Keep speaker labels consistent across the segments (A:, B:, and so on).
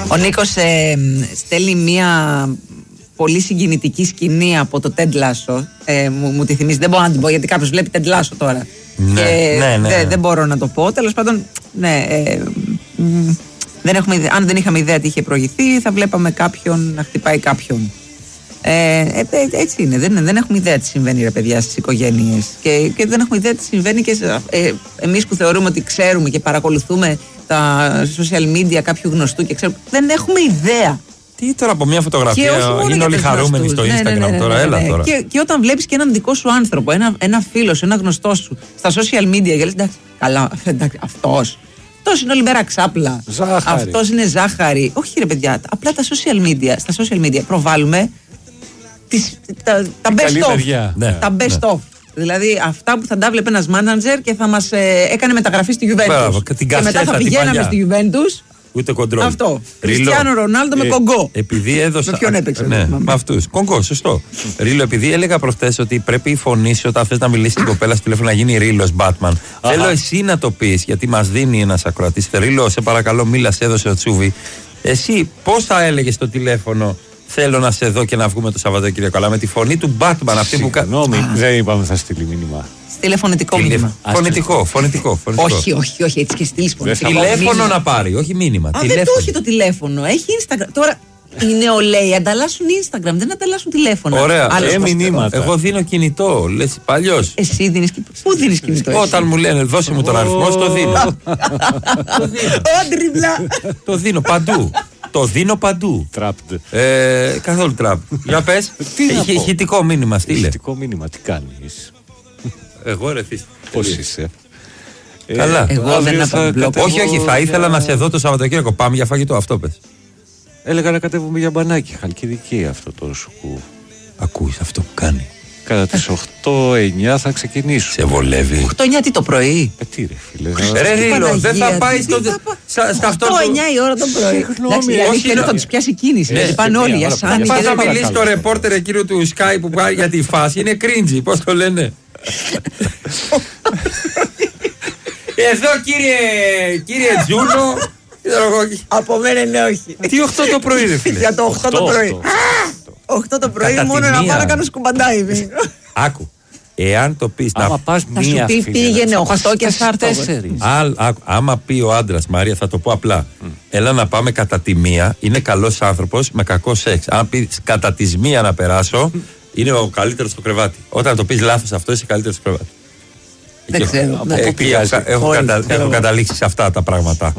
A: Ο Νίκος στέλνει μία πολύ συγκινητική σκηνή από το Ted Lasso. Μου τη θυμίζει. Δεν μπορώ να την πω γιατί κάποιος βλέπει Ted Lasso τώρα.
B: Ναι.
A: Δεν μπορώ να το πω. Τέλος πάντων, ναι. Αν δεν είχαμε ιδέα τι είχε προηγηθεί, θα βλέπαμε κάποιον να χτυπάει κάποιον. Έτσι είναι. Δεν έχουμε ιδέα τι συμβαίνει, ρε παιδιά, στις οικογένειες. Και δεν έχουμε ιδέα τι συμβαίνει και εμείς που θεωρούμε ότι ξέρουμε και παρακολουθούμε τα social media κάποιου γνωστού και ξέρουμε. Δεν έχουμε ιδέα.
B: Τι τώρα από μια φωτογραφία είναι όλοι χαρούμενοι στο Instagram τώρα, έλα τώρα.
A: Και όταν βλέπεις και έναν δικό σου άνθρωπο, ένα φίλο σου, ένα γνωστό σου στα social media, και λες εντάξει, καλά, αυτός είναι όλη μέρα ξάπλα. Αυτός είναι ζάχαρη. Όχι, ρε παιδιά, απλά στα social media προβάλλουμε τα best of. Τα best of. Δηλαδή αυτά που θα τα βλέπει ένας μάνατζερ και θα μας έκανε μεταγραφή στη Juventus. Και μετά θα πηγαίναμε στη Juventus.
B: Ούτε κοντρόλ.
A: Αυτό. Κριστιάνο Ρονάλντο με Κογκό.
B: Επειδή έδωσα.
A: Με ποιον έπαιξε.
B: Ναι, με αυτούς. Κογκό, σωστό. Ρίλο, επειδή έλεγα προχτές ότι πρέπει η φωνή σου όταν θες να μιλήσει στην κοπέλα στο τηλέφωνο να γίνει Ρίλος Batman. Θέλω εσύ να το πεις, γιατί μας δίνει ένας ακροατής. Ρίλο, σε παρακαλώ, μίλα, σε έδωσε ο Τσούβι. Εσύ πώς θα έλεγες στο τηλέφωνο? Θέλω να σε δω και να βγούμε το Σαββατοκύριακο. Αλλά με τη φωνή του Batman, αυτή που κάνει.
C: Δεν είπαμε θα στείλει μήνυμα.
A: Τηλεφωνητικό μήνυμα.
B: Φωνητικό.
A: Όχι, έτσι και στείλει φωνητικό.
B: Τηλέφωνο να πάρει, όχι μήνυμα.
A: Δεν το έχει το τηλέφωνο. Έχει Instagram. Τώρα οι νεολαίοι ανταλλάσσουν Instagram, δεν ανταλλάσσουν τηλέφωνα.
B: Ωραία.
C: Μηνύματα.
B: Εγώ δίνω κινητό. Λες παλιός.
A: Εσύ δίνεις κινητό. Πού δίνεις κινητό?
B: Όταν μου λένε δώσε μου τον αριθμό, το δίνω.
A: Όντριβλα.
B: Το δίνω παντού. Το δίνω παντού.
C: Trapped.
B: Καθόλου τραπ. Για πες. Ηχητικό μήνυμα, στείλε.
C: Ηχητικό μήνυμα, τι κάνεις?
B: Εγώ ρε θύστη.
C: Πώς είσαι?
B: Καλά.
A: Εγώ δεν
B: Όχι, θα ήθελα να σε δω το Σαββατοκύριακο. Πάμε για φαγητό, αυτό πες.
C: Έλεγα να κατέβουμε για μπανάκι, Χαλκιδική αυτό το σουκού.
B: Ακούεις αυτό που κάνει.
C: Κατά τις 8-9 θα ξεκινήσω.
B: Σε βολεύει?
A: 8-9 τι το πρωί?
C: Τι ρε φίλε.
B: Ρε Ρίλο, δεν θα πάει στο...
A: Στα 8-9 η ώρα το πρωί. Εντάξει, θα τους πιάσει κίνηση. Γιατί πάνε όλοι για Σάνι.
B: Πας να μιλήσει στο ρεπόρτερ εκείνο του Sky που πάει για τη φάση. Είναι cringy, πώς το λένε. Εδώ κύριε Τζούνο.
A: Από μένα είναι όχι.
B: Τι 8 το πρωί ρε φίλε?
A: Για το 8 το πρωί. 8 το πρωί μόνο να πάω να κάνω σκουμπαντάι.
B: Άκου. Εάν το πεις
C: άμα πας
A: θα σου πει πήγαινε 8 και θα έρθω
C: 4.
B: Άμα πει ο άντρας, Μαρία, θα το πω απλά. Έλα να πάμε κατά τη μία, είναι καλός άνθρωπος με κακό σεξ. Αν πει κατά τη μία να περάσω, είναι ο καλύτερος στο κρεβάτι. Όταν το πεις λάθος αυτό, είσαι καλύτερος στο κρεβάτι.
A: Δεν ξέρω.
B: Έχω καταλήξει σε αυτά τα πράγματα.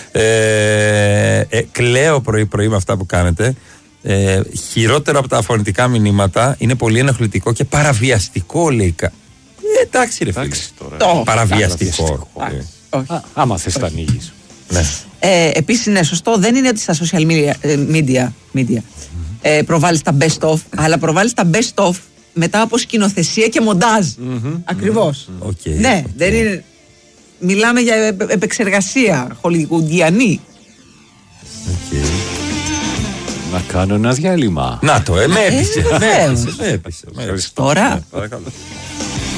B: Κλαίω πρωί-πρωί με αυτά που κάνετε. Χειρότερο από τα φωνητικά μηνύματα είναι πολύ ενοχλητικό και παραβιαστικό, λέει. Εντάξει ρε φίλε. Παραβιαστικό.
C: Άμα θες τα ανοίγεις.
A: Επίσης είναι σωστό, δεν είναι ότι στα social media προβάλλεις τα best of, αλλά προβάλλεις τα best of μετά από σκηνοθεσία και μοντάζ. Ακριβώς. Ναι, δεν είναι. Μιλάμε για επεξεργασία χολιγουντιανή.
C: Να κάνω ένα διάλειμμα.
B: Να το, με έπεισε.
A: Τώρα.
B: Παρακαλώ.